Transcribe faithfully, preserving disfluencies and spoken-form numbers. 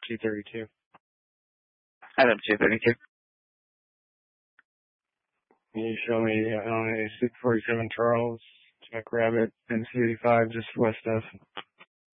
two thirty-two. Item two thirty-two. Can you show me on a six forty-seven Charles, Jack Rabbit, N C eighty-five, just west of